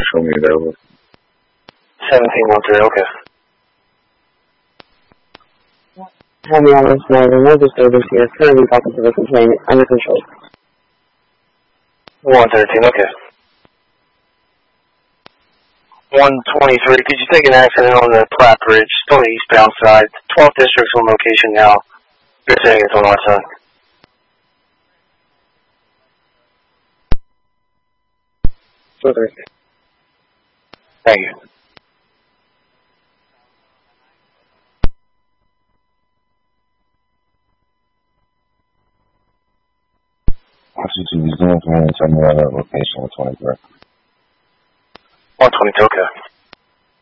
show me there was. 1713, okay. Heavy on this morning, no disturbance here. Currently talking to the complainant. Under control. 113, okay. 123, could you take an accident on the Platte Bridge, still on the eastbound side, 12th District's on location now. You're saying it's on our side. Thank you. CCTV, zoom in and tell me that location of 23. 122, okay.